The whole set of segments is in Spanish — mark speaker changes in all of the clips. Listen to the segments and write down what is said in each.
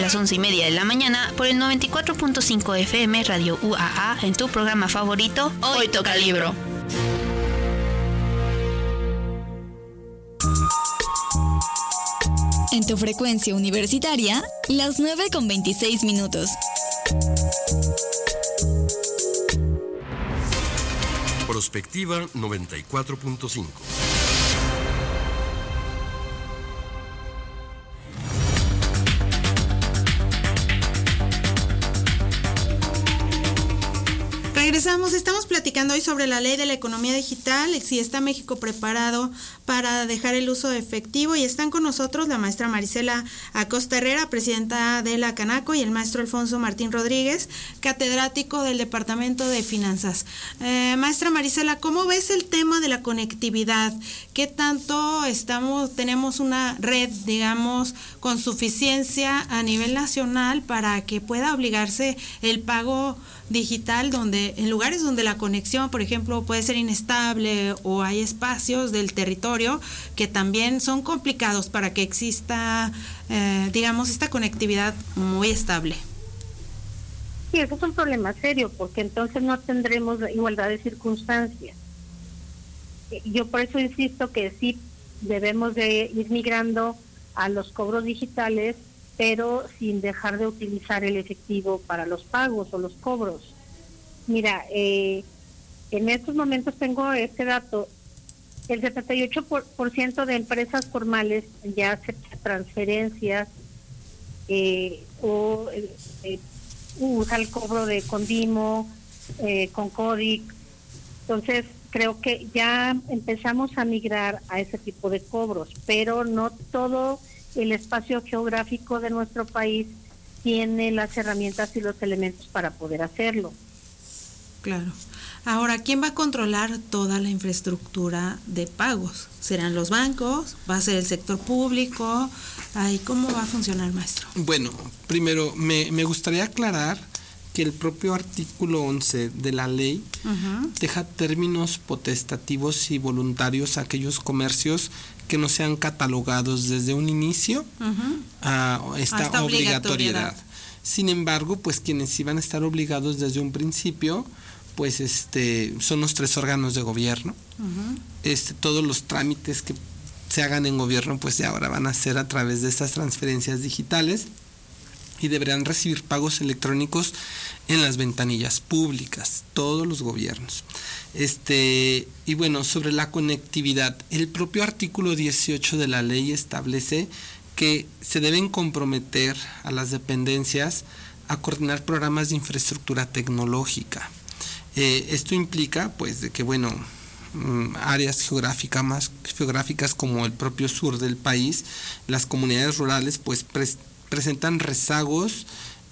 Speaker 1: las 11:30 de la mañana por el 94.5 FM Radio UAA en tu programa favorito, Hoy Toca Libro.
Speaker 2: En tu frecuencia universitaria, las 9:26.
Speaker 3: Prospectiva 94.5.
Speaker 4: Regresamos, estamos platicando hoy sobre la ley de la economía digital, si está México preparado para dejar el uso de efectivo, y están con nosotros la maestra Marisela Acosta Herrera, presidenta de la Canaco, y el maestro Alfonso Martín Rodríguez, catedrático del Departamento de Finanzas. Maestra Marisela, ¿cómo ves el tema de la conectividad? ¿Qué tanto tenemos una red, digamos, con suficiencia a nivel nacional para que pueda obligarse el pago digital, donde en lugares donde la conexión, por ejemplo, puede ser inestable, o hay espacios del territorio que también son complicados para que exista, digamos, esta conectividad muy estable?
Speaker 5: Sí, eso es un problema serio, porque entonces no tendremos igualdad de circunstancias. Yo por eso insisto que sí debemos de ir migrando a los cobros digitales, pero sin dejar de utilizar el efectivo para los pagos o los cobros. Mira, en estos momentos tengo este dato: el 78% de empresas formales ya acepta transferencias o usa el cobro de Condimo, con Codic. Entonces, creo que ya empezamos a migrar a ese tipo de cobros, pero no todo el espacio geográfico de nuestro país tiene las herramientas y los elementos para poder hacerlo.
Speaker 4: Claro. Ahora, ¿quién va a controlar toda la infraestructura de pagos? ¿Serán los bancos? ¿Va a ser el sector público? Ay, ¿cómo va a funcionar, maestro?
Speaker 6: Bueno, primero me gustaría aclarar que el propio artículo 11 de la ley deja términos potestativos y voluntarios a aquellos comercios que no sean catalogados desde un inicio a esta obligatoriedad. Sin embargo, pues quienes iban a estar obligados desde un principio, pues son los 3 órganos de gobierno. Todos los trámites que se hagan en gobierno, pues de ahora van a ser a través de estas transferencias digitales, y deberán recibir pagos electrónicos en las ventanillas públicas, todos los gobiernos. Y bueno, sobre la conectividad, el propio artículo 18 de la ley establece que se deben comprometer a las dependencias a coordinar programas de infraestructura tecnológica. Esto implica, pues, de que, bueno, áreas geográficas como el propio sur del país, las comunidades rurales, pues, presentan rezagos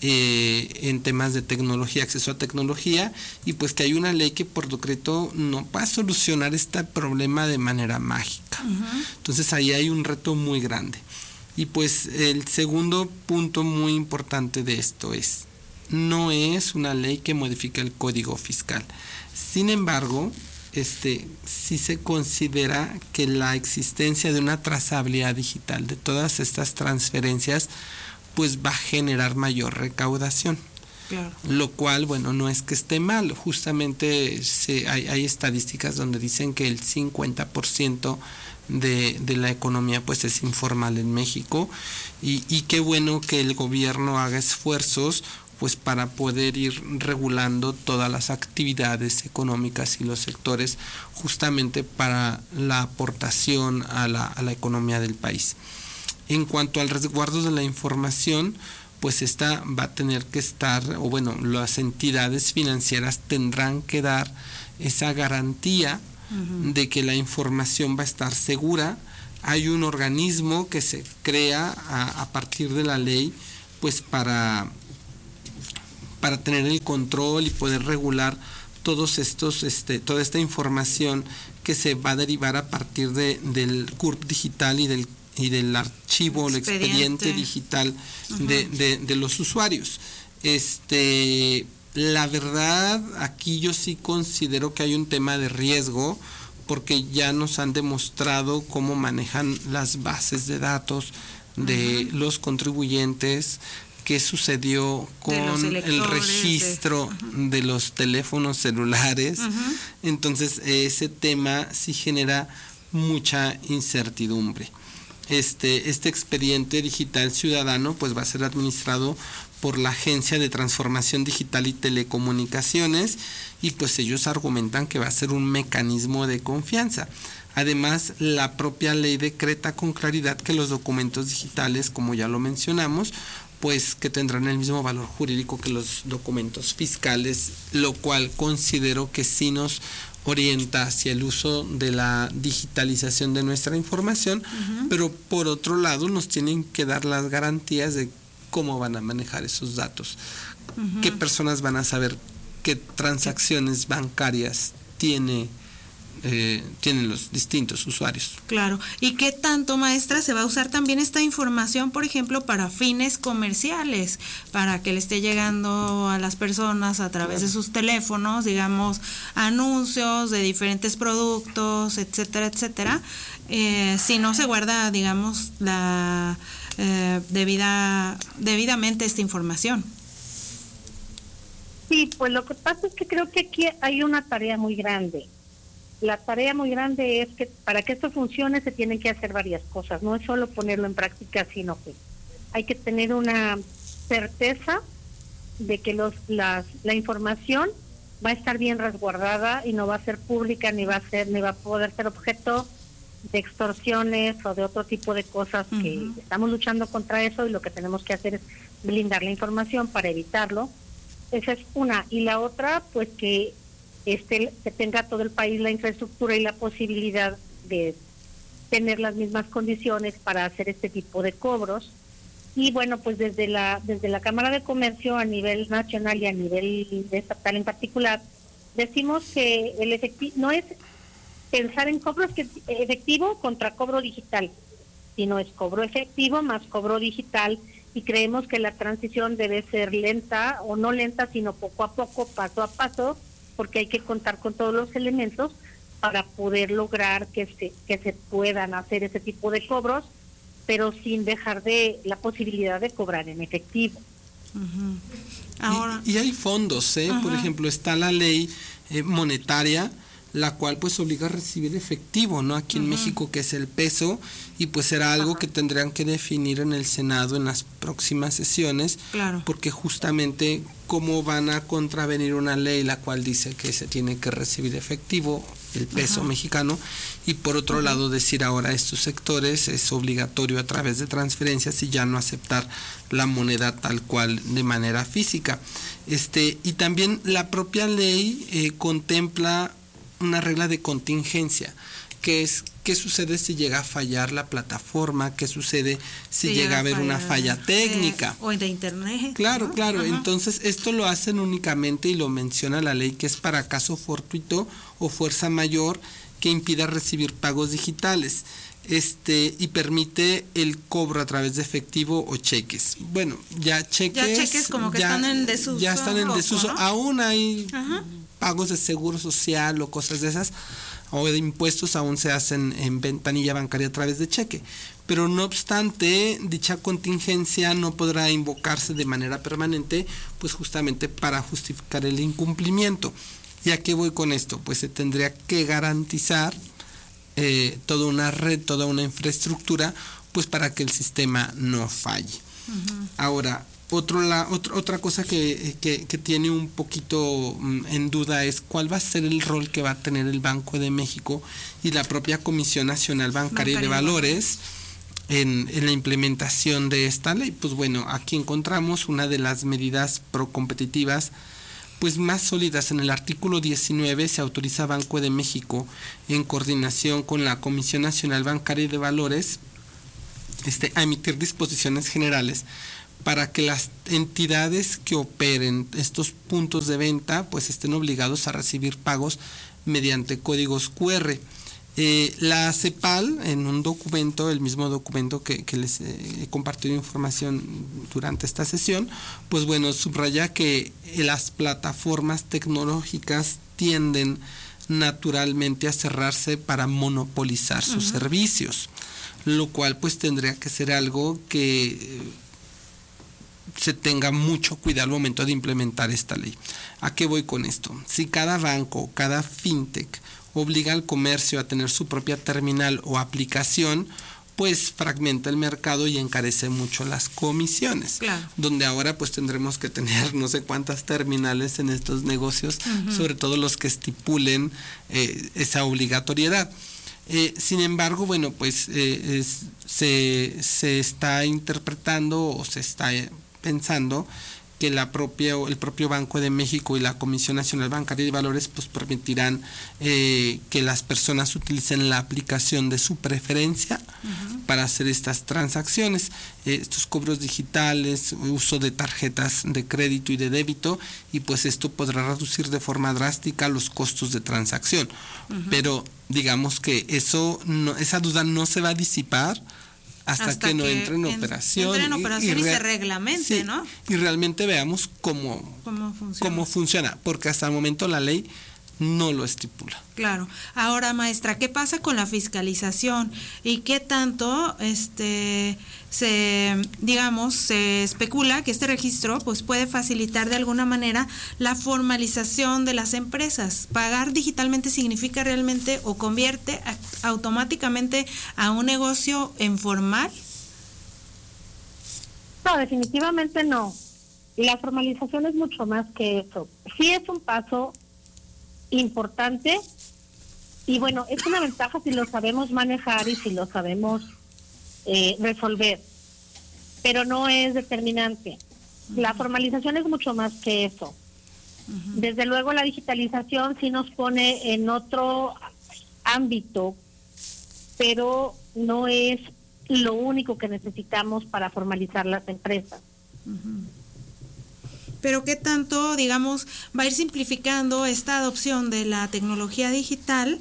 Speaker 6: en temas de tecnología, acceso a tecnología, y pues que hay una ley que por decreto no va a solucionar este problema de manera mágica. Entonces ahí hay un reto muy grande. Y pues el segundo punto muy importante de esto no es una ley que modifique el Código Fiscal. Sin embargo, sí se considera que la existencia de una trazabilidad digital de todas estas transferencias pues va a generar mayor recaudación. Claro. Lo cual, bueno, no es que esté mal, justamente hay estadísticas donde dicen que el 50% de la economía pues es informal en México, y qué bueno que el gobierno haga esfuerzos pues para poder ir regulando todas las actividades económicas y los sectores, justamente para la aportación a la economía del país. En cuanto al resguardo de la información, pues esta va a tener que estar, o bueno, las entidades financieras tendrán que dar esa garantía de que la información va a estar segura. Hay un organismo que se crea a partir de la ley, pues para tener el control y poder regular todos estos, toda esta información que se va a derivar a partir del CURP digital y del archivo, el expediente digital de los usuarios. La verdad, aquí yo sí considero que hay un tema de riesgo, porque ya nos han demostrado cómo manejan las bases de datos de los contribuyentes, qué sucedió con el registro de los teléfonos celulares. Entonces ese tema sí genera mucha incertidumbre. Este expediente digital ciudadano pues va a ser administrado por la Agencia de Transformación Digital y Telecomunicaciones, y pues ellos argumentan que va a ser un mecanismo de confianza. Además, la propia ley decreta con claridad que los documentos digitales, como ya lo mencionamos, pues que tendrán el mismo valor jurídico que los documentos fiscales, lo cual considero que sí nos orienta hacia el uso de la digitalización de nuestra información, pero por otro lado nos tienen que dar las garantías de cómo van a manejar esos datos, qué personas van a saber qué transacciones bancarias tienen los distintos usuarios.
Speaker 4: Claro. ¿Y qué tanto, maestra, se va a usar también esta información, por ejemplo, para fines comerciales, para que le esté llegando a las personas a través de sus teléfonos, digamos, anuncios de diferentes productos, etcétera, etcétera? Si no se guarda, digamos, la debidamente esta información.
Speaker 5: Sí, pues lo que pasa es que creo que aquí hay una tarea muy grande. La tarea muy grande es que para que esto funcione se tienen que hacer varias cosas, no es solo ponerlo en práctica, sino que hay que tener una certeza de que la información va a estar bien resguardada y no va a ser pública, ni va a poder ser objeto de extorsiones o de otro tipo de cosas. Que estamos luchando contra eso, y lo que tenemos que hacer es blindar la información para evitarlo. Esa es una. Y la otra, pues que tenga todo el país la infraestructura y la posibilidad de tener las mismas condiciones para hacer este tipo de cobros. Y bueno, pues desde la Cámara de Comercio a nivel nacional y a nivel estatal en particular, decimos que el efectivo no es pensar en cobro efectivo contra cobro digital, sino es cobro efectivo más cobro digital, y creemos que la transición debe ser lenta, o no lenta, sino poco a poco, paso a paso, porque hay que contar con todos los elementos para poder lograr que se puedan hacer ese tipo de cobros, pero sin dejar de la posibilidad de cobrar en efectivo.
Speaker 4: Ahora,
Speaker 6: y hay fondos, por ejemplo, está la ley monetaria, la cual pues obliga a recibir efectivo, ¿no? Aquí en México, que es el peso, y pues será algo que tendrán que definir en el Senado en las próximas sesiones, porque justamente cómo van a contravenir una ley la cual dice que se tiene que recibir efectivo, el peso mexicano, y por otro lado decir ahora a estos sectores es obligatorio a través de transferencias y ya no aceptar la moneda tal cual de manera física. Y también la propia ley contempla una regla de contingencia, que es qué sucede si llega a fallar la plataforma, qué sucede si llega a haber una falla técnica
Speaker 4: o de internet.
Speaker 6: Claro. Entonces esto lo hacen únicamente, y lo menciona la ley, que es para caso fortuito o fuerza mayor que impida recibir pagos digitales, y permite el cobro a través de efectivo o cheques. Bueno, ya cheques como que están en desuso. Ya están en desuso, ¿no? Aún hay pagos de seguro social o cosas de esas, o de impuestos, aún se hacen en ventanilla bancaria a través de cheque. Pero no obstante, dicha contingencia no podrá invocarse de manera permanente, pues justamente para justificar el incumplimiento. ¿Y a qué voy con esto? Pues se tendría que garantizar toda una red, toda una infraestructura, pues para que el sistema no falle. Ahora, otra cosa que tiene un poquito en duda es cuál va a ser el rol que va a tener el Banco de México y la propia Comisión Nacional Bancaria y de Valores en la implementación de esta ley. Pues bueno, aquí encontramos una de las medidas procompetitivas pues más sólidas. En el artículo 19 se autoriza a Banco de México, en coordinación con la Comisión Nacional Bancaria y de Valores, a emitir disposiciones generales para que las entidades que operen estos puntos de venta pues estén obligados a recibir pagos mediante códigos QR. La CEPAL, en un documento, el mismo documento que les he compartido información durante esta sesión, pues bueno, subraya que las plataformas tecnológicas tienden naturalmente a cerrarse para monopolizar sus servicios, lo cual pues tendría que ser algo que se tenga mucho cuidado al momento de implementar esta ley. ¿A qué voy con esto? Si cada banco, cada fintech obliga al comercio a tener su propia terminal o aplicación, pues fragmenta el mercado y encarece mucho las comisiones.
Speaker 4: Claro.
Speaker 6: Donde ahora pues tendremos que tener no sé cuántas terminales en estos negocios, sobre todo los que estipulen esa obligatoriedad. Sin embargo, bueno, pues se está interpretando o se está pensando que el propio Banco de México y la Comisión Nacional Bancaria de Valores pues permitirán que las personas utilicen la aplicación de su preferencia para hacer estas transacciones, estos cobros digitales, uso de tarjetas de crédito y de débito, y pues esto podrá reducir de forma drástica los costos de transacción. Pero digamos que esa duda no se va a disipar hasta que no entre en operación.
Speaker 4: Entre en operación y se reglamente, sí, ¿no?
Speaker 6: Y realmente veamos cómo funciona, porque hasta el momento la ley no lo estipula.
Speaker 4: Claro. Ahora, maestra, ¿qué pasa con la fiscalización? ¿Y qué tanto se especula que este registro pues puede facilitar de alguna manera la formalización de las empresas? ¿Pagar digitalmente significa realmente o convierte automáticamente a un negocio en formal?
Speaker 5: No, definitivamente no. La formalización es mucho más que eso. Sí es un paso importante y bueno, es una ventaja si lo sabemos manejar y si lo sabemos resolver, pero no es determinante. La formalización es mucho más que eso. Desde luego la digitalización sí nos pone en otro ámbito, pero no es lo único que necesitamos para formalizar las empresas.
Speaker 4: Pero qué tanto, digamos, va a ir simplificando esta adopción de la tecnología digital,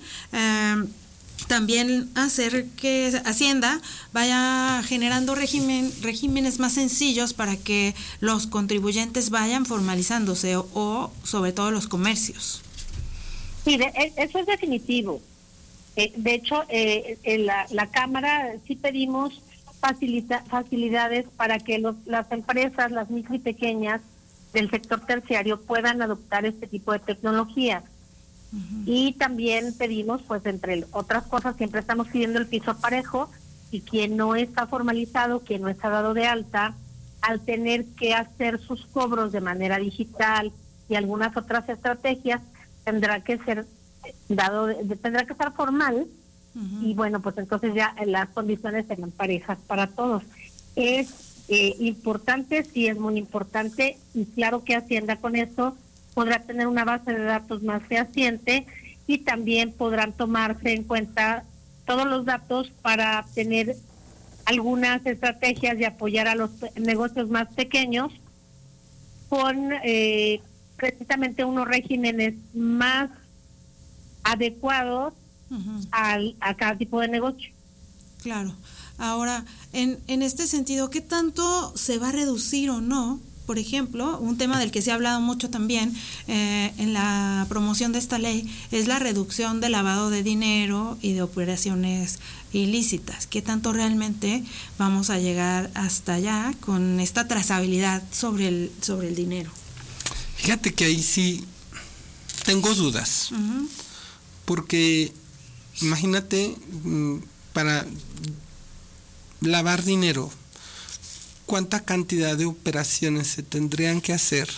Speaker 4: también hacer que Hacienda vaya generando regímenes más sencillos para que los contribuyentes vayan formalizándose o sobre todo los comercios.
Speaker 5: Sí, eso es definitivo. De hecho, en la Cámara sí pedimos facilidades para que las empresas, las micro y pequeñas del sector terciario puedan adoptar este tipo de tecnología. Y también pedimos, pues entre otras cosas, siempre estamos pidiendo el piso parejo, y quien no está formalizado, quien no está dado de alta, al tener que hacer sus cobros de manera digital y algunas otras estrategias, tendrá que ser tendrá que estar formal, y bueno, pues entonces ya las condiciones serán parejas para todos. Es importante, sí es muy importante, y claro que Hacienda con esto podrá tener una base de datos más fehaciente, y también podrán tomarse en cuenta todos los datos para tener algunas estrategias y apoyar a los negocios más pequeños con precisamente unos regímenes más adecuados a cada tipo de negocio.
Speaker 4: Claro. Ahora, en este sentido, ¿qué tanto se va a reducir o no? Por ejemplo, un tema del que se ha hablado mucho también en la promoción de esta ley es la reducción del lavado de dinero y de operaciones ilícitas. ¿Qué tanto realmente vamos a llegar hasta allá con esta trazabilidad sobre el dinero?
Speaker 6: Fíjate que ahí sí tengo dudas, porque imagínate, para lavar dinero, ¿cuánta cantidad de operaciones se tendrían que hacer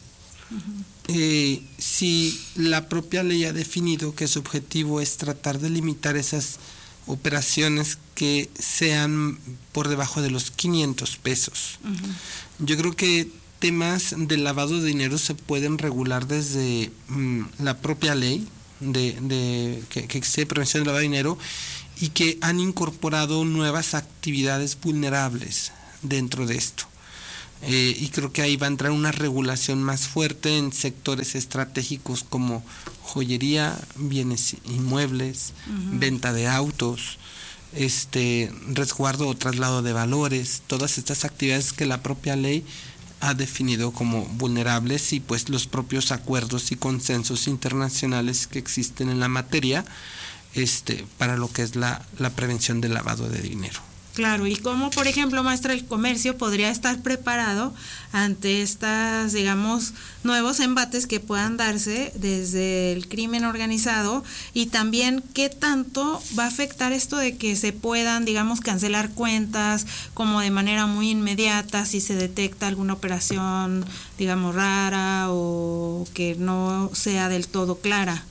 Speaker 6: si la propia ley ha definido que su objetivo es tratar de limitar esas operaciones que sean por debajo de los 500 pesos? Yo creo que temas de lavado de dinero se pueden regular desde la propia ley que existe prevención del lavado de dinero, y que han incorporado nuevas actividades vulnerables dentro de esto. Y creo que ahí va a entrar una regulación más fuerte en sectores estratégicos como joyería, bienes inmuebles, venta de autos, resguardo o traslado de valores, todas estas actividades que la propia ley ha definido como vulnerables, y pues los propios acuerdos y consensos internacionales que existen en la materia para lo que es la prevención del lavado de dinero.
Speaker 4: Claro, y cómo, por ejemplo, maestra, el comercio podría estar preparado ante estas, digamos, nuevos embates que puedan darse desde el crimen organizado, y también qué tanto va a afectar esto de que se puedan, digamos, cancelar cuentas como de manera muy inmediata si se detecta alguna operación, digamos, rara o que no sea del todo clara.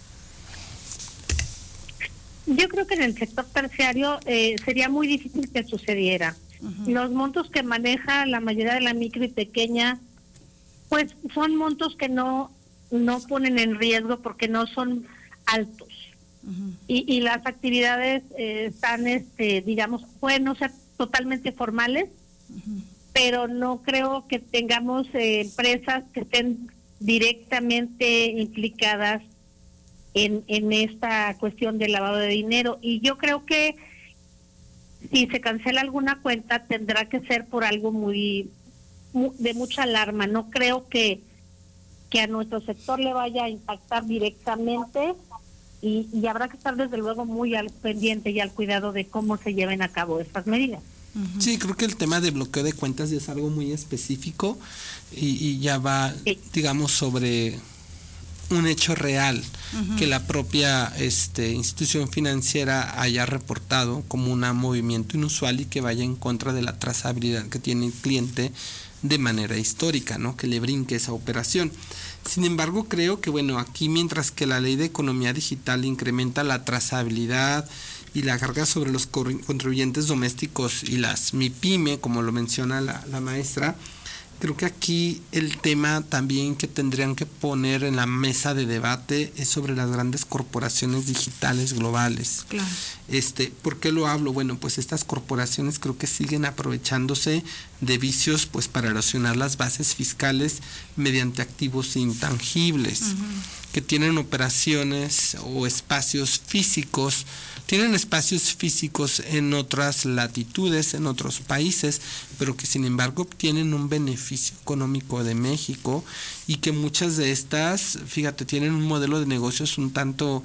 Speaker 5: Yo creo que en el sector terciario sería muy difícil que sucediera. Uh-huh. Los montos que maneja la mayoría de la micro y pequeña, pues son montos que no ponen en riesgo porque no son altos. Uh-huh. Y las actividades están, digamos, pueden no ser totalmente formales, uh-huh, pero no creo que tengamos empresas que estén directamente implicadas en esta cuestión del lavado de dinero. Y yo creo que si se cancela alguna cuenta tendrá que ser por algo muy de mucha alarma. No creo que a nuestro sector le vaya a impactar directamente, y habrá que estar desde luego muy al pendiente y al cuidado de cómo se lleven a cabo estas medidas.
Speaker 6: Sí, creo que el tema de bloqueo de cuentas ya es algo muy específico y ya va, sí, digamos, sobre un hecho real, uh-huh, que la propia institución financiera haya reportado como un movimiento inusual y que vaya en contra de la trazabilidad que tiene el cliente de manera histórica, ¿no? Que le brinque esa operación. Sin embargo, creo que, bueno, aquí mientras que la ley de economía digital incrementa la trazabilidad y la carga sobre los contribuyentes domésticos y las MIPYME, como lo menciona la maestra, creo que aquí el tema también que tendrían que poner en la mesa de debate es sobre las grandes corporaciones digitales globales.
Speaker 4: Claro.
Speaker 6: ¿Por qué lo hablo? Bueno, pues estas corporaciones creo que siguen aprovechándose de vicios pues para erosionar las bases fiscales mediante activos intangibles, uh-huh, que tienen operaciones o espacios físicos. Tienen espacios físicos en otras latitudes, en otros países, pero que sin embargo obtienen un beneficio económico de México, y que muchas de estas, fíjate, tienen un modelo de negocios un tanto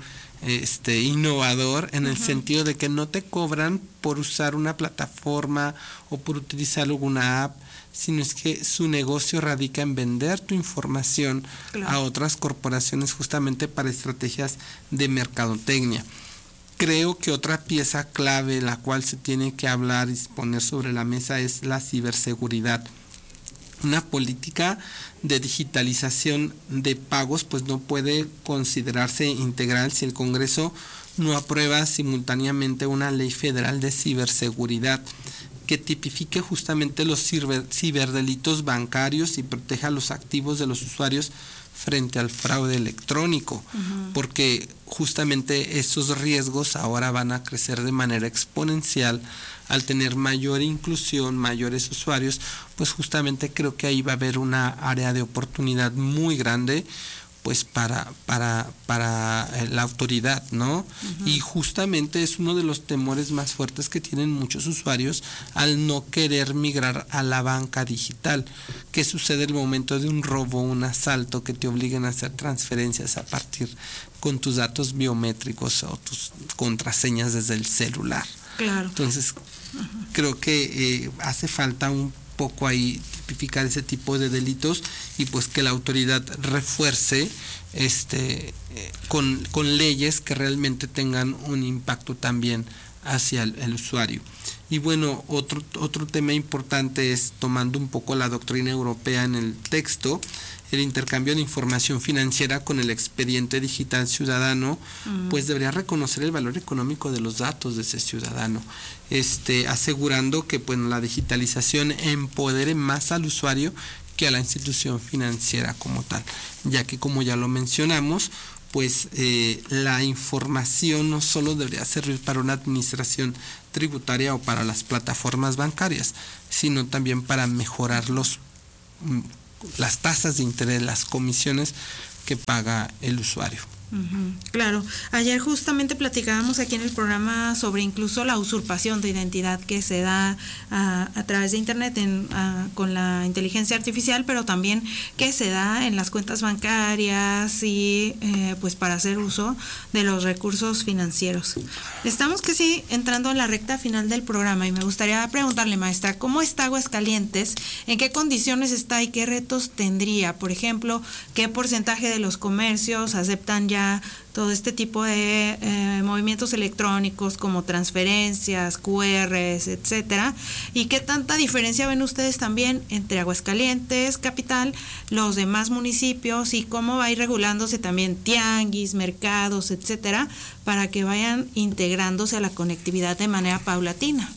Speaker 6: innovador, en, uh-huh, el sentido de que no te cobran por usar una plataforma o por utilizar alguna app, sino es que su negocio radica en vender tu información, claro, a otras corporaciones justamente para estrategias de mercadotecnia. Creo que otra pieza clave la cual se tiene que hablar y poner sobre la mesa es la ciberseguridad. Una política de digitalización de pagos pues no puede considerarse integral si el Congreso no aprueba simultáneamente una ley federal de ciberseguridad que tipifique justamente los ciberdelitos bancarios y proteja los activos de los usuarios frente al fraude electrónico, uh-huh, porque justamente esos riesgos ahora van a crecer de manera exponencial al tener mayor inclusión, mayores usuarios. Pues justamente creo que ahí va a haber una área de oportunidad muy grande pues para la autoridad, ¿no? Uh-huh. Y justamente es uno de los temores más fuertes que tienen muchos usuarios al no querer migrar a la banca digital. ¿Qué sucede en el momento de un robo, un asalto, que te obliguen a hacer transferencias a partir con tus datos biométricos o tus contraseñas desde el celular?
Speaker 4: Claro.
Speaker 6: Entonces, uh-huh, creo que hace falta un poco ahí tipificar ese tipo de delitos y pues que la autoridad refuerce con leyes que realmente tengan un impacto también hacia el usuario. Y bueno, otro tema importante es, tomando un poco la doctrina europea en el texto, el intercambio de información financiera con el expediente digital ciudadano, pues debería reconocer el valor económico de los datos de ese ciudadano, asegurando que pues la digitalización empodere más al usuario que a la institución financiera como tal, ya que, como ya lo mencionamos, pues la información no solo debería servir para una administración tributaria o para las plataformas bancarias, sino también para mejorar las tasas de interés, las comisiones que paga el usuario.
Speaker 4: Claro, ayer justamente platicábamos aquí en el programa sobre incluso la usurpación de identidad que se da a través de internet con la inteligencia artificial, pero también que se da en las cuentas bancarias y pues para hacer uso de los recursos financieros. Estamos casi entrando a la recta final del programa y me gustaría preguntarle, maestra, ¿cómo está Aguascalientes? ¿En qué condiciones está y qué retos tendría? Por ejemplo, ¿qué porcentaje de los comercios aceptan ya todo este tipo de movimientos electrónicos como transferencias, QRs, etcétera? ¿Y qué tanta diferencia ven ustedes también entre Aguascalientes, capital, los demás municipios, y cómo va a ir regulándose también tianguis, mercados, etcétera, para que vayan integrándose a la conectividad de manera paulatina?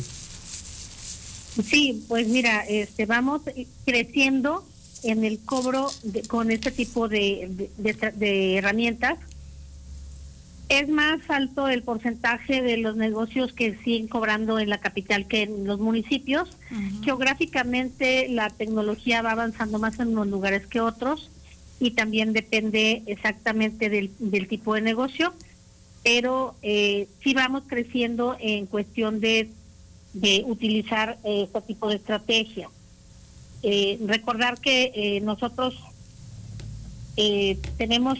Speaker 5: Sí, pues mira, vamos creciendo en el cobro con este tipo de herramientas. Es más alto el porcentaje de los negocios que siguen cobrando en la capital que en los municipios. Geográficamente la tecnología va avanzando más en unos lugares que otros y también depende exactamente del tipo de negocio, pero sí vamos creciendo en cuestión de utilizar este tipo de estrategia. Recordar que nosotros tenemos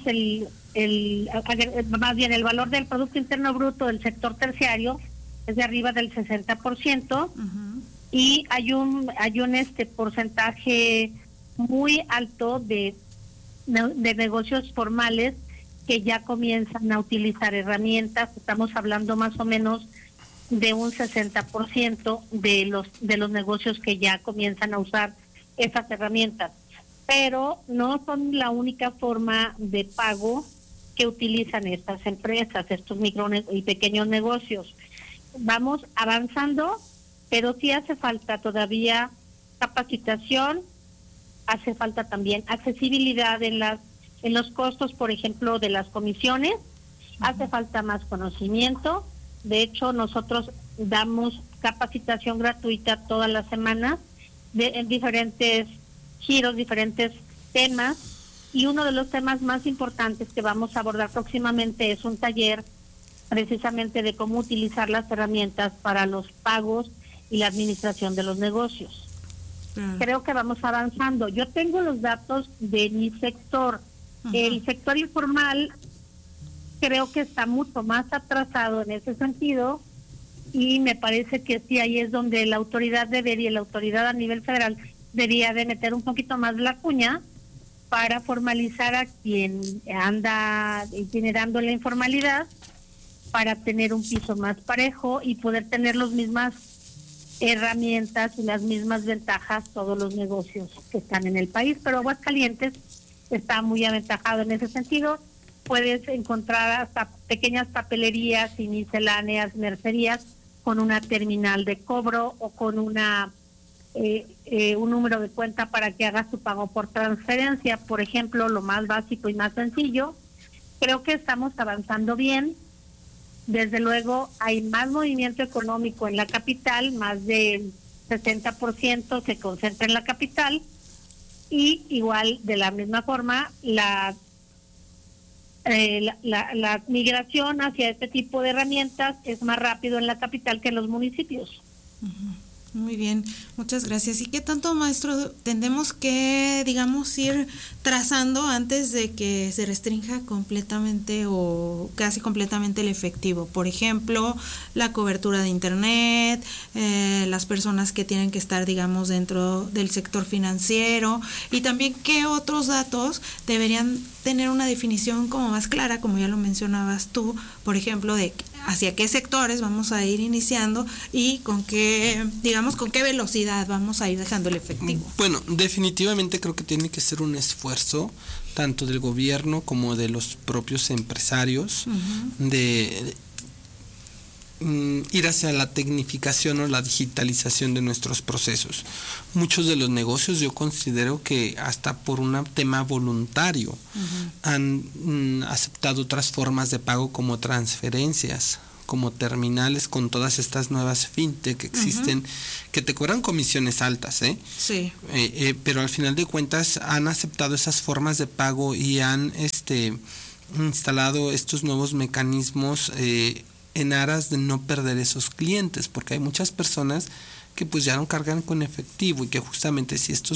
Speaker 5: más bien el valor del Producto Interno Bruto del sector terciario es de arriba del 60%, y hay un porcentaje muy alto de negocios formales que ya comienzan a utilizar herramientas. Estamos hablando más o menos de un 60% de los negocios que ya comienzan a usar esas herramientas, pero no son la única forma de pago que utilizan estas empresas, estos micro y pequeños negocios. Vamos avanzando, pero sí hace falta todavía capacitación, hace falta también accesibilidad en los costos, por ejemplo, de las comisiones, hace falta más conocimiento. De hecho, nosotros damos capacitación gratuita todas las semanas en diferentes giros, diferentes temas, y uno de los temas más importantes que vamos a abordar próximamente es un taller precisamente de cómo utilizar las herramientas para los pagos y la administración de los negocios. Creo que vamos avanzando. Yo tengo los datos de mi sector. El sector informal creo que está mucho más atrasado en ese sentido, y me parece que sí, ahí es donde la autoridad a nivel federal debería de meter un poquito más la cuña para formalizar a quien anda generando la informalidad, para tener un piso más parejo y poder tener las mismas herramientas y las mismas ventajas todos los negocios que están en el país. Pero Aguascalientes está muy aventajado en ese sentido. Puedes encontrar hasta pequeñas papelerías y misceláneas, mercerías, con una terminal de cobro o con un número de cuenta para que hagas tu pago por transferencia, por ejemplo, lo más básico y más sencillo. Creo que estamos avanzando bien. Desde luego hay más movimiento económico en la capital, más del 60% se concentra en la capital, y igual de la misma forma la migración hacia este tipo de herramientas es más rápido en la capital que en los municipios.
Speaker 4: Muy bien, muchas gracias. ¿Y qué tanto, maestro, tendemos que, digamos, ir trazando antes de que se restrinja completamente o casi completamente el efectivo? Por ejemplo, la cobertura de internet, las personas que tienen que estar, digamos, dentro del sector financiero, y también qué otros datos deberían tener una definición como más clara, como ya lo mencionabas tú, por ejemplo, de hacia qué sectores vamos a ir iniciando y con qué, digamos, con qué velocidad vamos a ir dejando el efectivo.
Speaker 6: Bueno, definitivamente creo que tiene que ser un esfuerzo tanto del gobierno como de los propios empresarios de ir hacia la tecnificación o la digitalización de nuestros procesos. Muchos de los negocios, yo considero que hasta por un tema voluntario han aceptado otras formas de pago como transferencias, como terminales, con todas estas nuevas fintech que existen, que te cobran comisiones altas,
Speaker 4: Sí.
Speaker 6: Pero al final de cuentas han aceptado esas formas de pago y han instalado estos nuevos mecanismos en aras de no perder esos clientes, porque hay muchas personas que pues ya no cargan con efectivo y que justamente si estos